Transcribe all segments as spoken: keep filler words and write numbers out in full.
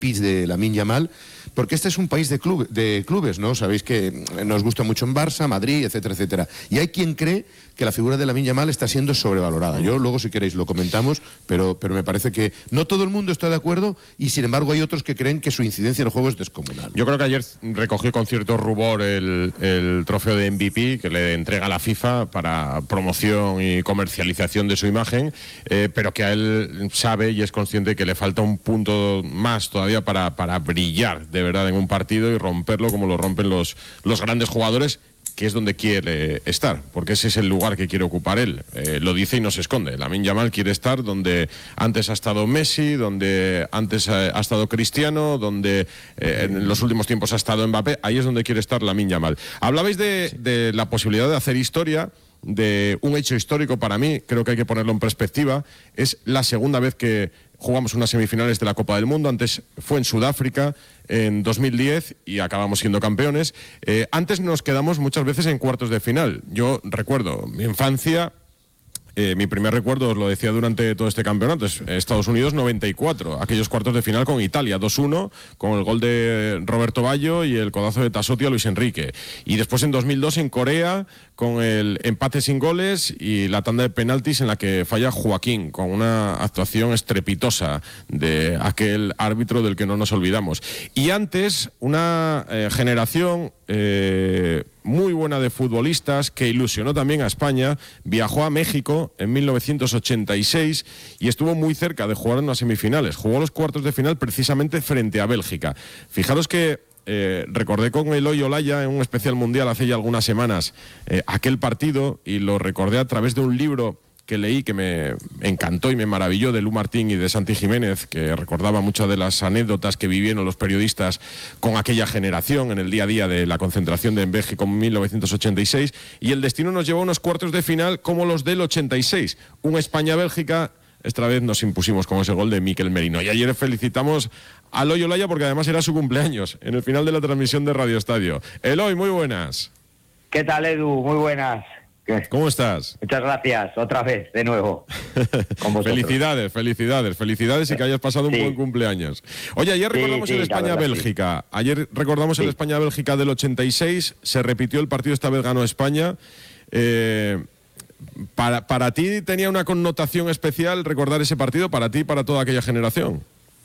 pitch de Lamine Yamal, porque este es un país de, club, de clubes, ¿no? Sabéis que nos gusta mucho en Barça, Madrid, etcétera, etcétera. Y hay quien cree que la figura de Lamine Yamal está siendo sobrevalorada. Yo luego, si queréis, lo comentamos, pero, pero me parece que no todo el mundo está de acuerdo y, sin embargo, hay otros que creen que su incidencia en el juego es descomunal. Yo creo que ayer recogió con cierto rubor el, el trofeo de M V P que le entrega la FIFA para promoción y comercialización de su imagen, eh, pero que a él sabe y es consciente que le falta un punto más todavía para, para brillar de verdad en un partido y romperlo como lo rompen los, los grandes jugadores, que es donde quiere estar, porque ese es el lugar que quiere ocupar él. Eh, lo dice y no se esconde. Lamine Yamal quiere estar donde antes ha estado Messi, donde antes ha, ha estado Cristiano, donde eh, en los últimos tiempos ha estado Mbappé. Ahí es donde quiere estar Lamine Yamal. Hablabais de, de la posibilidad de hacer historia, de un hecho histórico para mí, creo que hay que ponerlo en perspectiva. Es la segunda vez que jugamos unas semifinales de la Copa del Mundo. Antes fue en Sudáfrica en dos mil diez y acabamos siendo campeones. Eh, antes nos quedamos muchas veces en cuartos de final. Yo recuerdo mi infancia. Eh, mi primer recuerdo, os lo decía durante todo este campeonato, es Estados Unidos noventa y cuatro, aquellos cuartos de final con Italia, dos uno, con el gol de Roberto Baggio y el codazo de Tassotti a Luis Enrique. Y después en dos mil dos en Corea, con el empate sin goles y la tanda de penaltis en la que falla Joaquín, con una actuación estrepitosa de aquel árbitro del que no nos olvidamos. Y antes, una eh, generación eh, muy buena de futbolistas que ilusionó también a España, viajó a México en mil novecientos ochenta y seis y estuvo muy cerca de jugar en las semifinales. Jugó los cuartos de final precisamente frente a Bélgica. Fijaros que eh, recordé con Eloy Olaya en un especial mundial hace ya algunas semanas eh, aquel partido, y lo recordé a través de un libro que leí que me encantó y me maravilló, de Lu Martín y de Santi Jiménez, que recordaba muchas de las anécdotas que vivieron los periodistas con aquella generación en el día a día de la concentración de México en mil novecientos ochenta y seis, y el destino nos llevó a unos cuartos de final como los del ochenta y seis, un España-Bélgica. Esta vez nos impusimos con ese gol de Mikel Merino. Y ayer felicitamos a Eloy Olaya porque además era su cumpleaños en el final de la transmisión de Radio Estadio. Eloy, muy buenas. ¿Qué tal, Edu? Muy buenas. ¿Qué? ¿Cómo estás? Muchas gracias, otra vez, de nuevo. Felicidades, felicidades, felicidades y que hayas pasado un sí. buen cumpleaños. Oye, ayer recordamos sí, sí, el España-Bélgica. Sí. Ayer recordamos sí. el España-Bélgica del ochenta y seis. Se repitió el partido, esta vez ganó España. Eh, para, ¿Para ti tenía una connotación especial recordar ese partido? ¿Para ti y para toda aquella generación?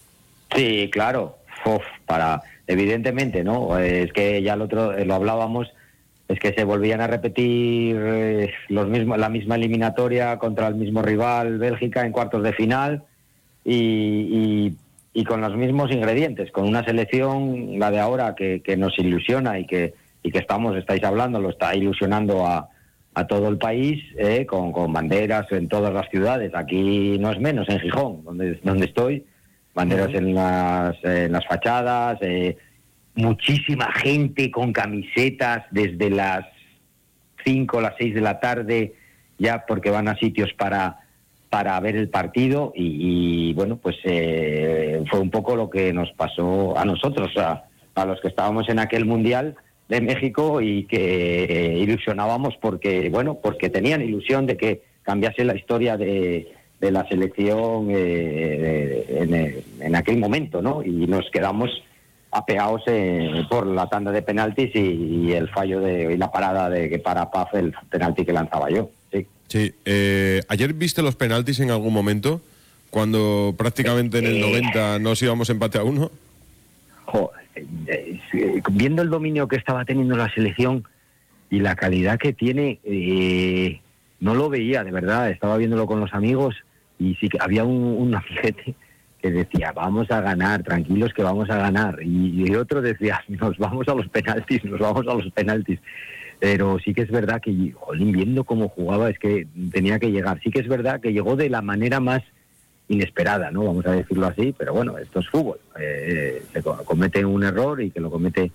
Sí, claro. Uf, para, evidentemente, ¿no? Es que ya el otro, lo hablábamos. Es que se volvían a repetir eh, los mismos, la misma eliminatoria contra el mismo rival, Bélgica, en cuartos de final, y, y, y con los mismos ingredientes, con una selección, la de ahora, que, que nos ilusiona y que, y que estamos, estáis hablando, lo está ilusionando a, a todo el país, eh, con, con banderas en todas las ciudades. Aquí no es menos, en Gijón, donde, donde estoy, banderas uh-huh. en, las, en las fachadas, eh, muchísima gente con camisetas desde las cinco o las seis de la tarde, ya porque van a sitios para, para ver el partido, y, y bueno, pues eh, fue un poco lo que nos pasó a nosotros, a, a los que estábamos en aquel Mundial de México y que eh, ilusionábamos porque, bueno, porque tenían ilusión de que cambiase la historia de, de la selección eh, en, en aquel momento, ¿no? Y nos quedamos apeados eh, por la tanda de penaltis y, y el fallo de y la parada de que para Paz, el penalti que lanzaba yo. Sí. Sí. Eh, ¿Ayer viste los penaltis en algún momento? Cuando prácticamente en el noventa nos íbamos empate a uno. Jo, eh, eh, viendo el dominio que estaba teniendo la selección y la calidad que tiene, eh, no lo veía, de verdad. Estaba viéndolo con los amigos y sí que había un, un afijete que decía, vamos a ganar, tranquilos que vamos a ganar, y, y otro decía, nos vamos a los penaltis, nos vamos a los penaltis. Pero sí que es verdad que, jolín, viendo cómo jugaba, es que tenía que llegar. Sí que es verdad que llegó de la manera más inesperada, ¿no? Vamos a decirlo así, pero bueno, esto es fútbol. Eh, se comete un error y que lo comete,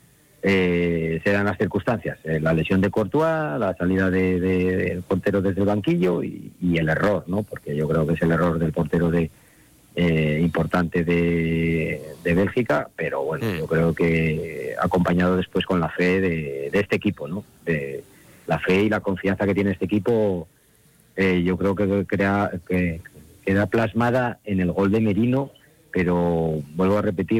eh, se dan las circunstancias. Eh, la lesión de Courtois, la salida del de, de portero desde el banquillo y, y el error, ¿no? Porque yo creo que es el error del portero de Eh, importante de, de Bélgica, pero bueno, mm. yo creo que acompañado después con la fe de, de este equipo, ¿no? De la fe y la confianza que tiene este equipo, eh, yo creo que crea que queda plasmada en el gol de Merino, pero vuelvo a repetir,